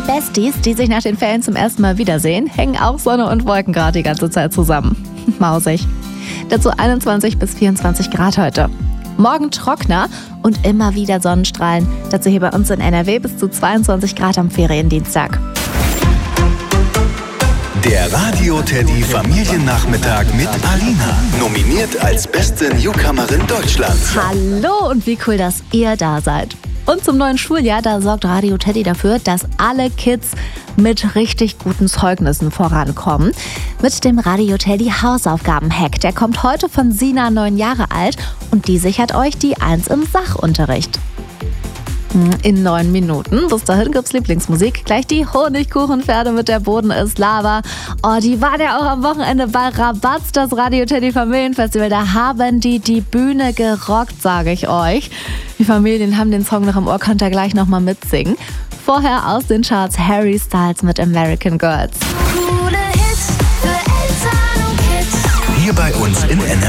Besties, die sich nach den Ferien zum ersten Mal wiedersehen, hängen auch Sonne und Wolken gerade die ganze Zeit zusammen. Mausig. Dazu 21 bis 24 Grad heute. Morgen trockener und immer wieder Sonnenstrahlen. Dazu hier bei uns in NRW bis zu 22 Grad am Feriendienstag. Der Radio Teddy Familiennachmittag mit Alina. Nominiert als beste Newcomerin Deutschlands. Hallo und wie cool, dass ihr da seid. Und zum neuen Schuljahr, da sorgt Radio Teddy dafür, dass alle Kids mit richtig guten Zeugnissen vorankommen. Mit dem Radio Teddy Hausaufgaben-Hack. Der kommt heute von Sina, 9 Jahre alt, und die sichert euch die 1 im Sachunterricht. In 9 Minuten. Bis dahin gibt's Lieblingsmusik. Gleich die Honigkuchenpferde mit der Boden ist Lava. Oh, die waren ja auch am Wochenende bei Rabatz, das Radio Teddy Familienfestival. Da haben die Bühne gerockt, sage ich euch. Die Familien haben den Song noch im Ohr, könnt ihr gleich nochmal mitsingen. Vorher aus den Charts Harry Styles mit American Girls. Hier bei uns in NRW.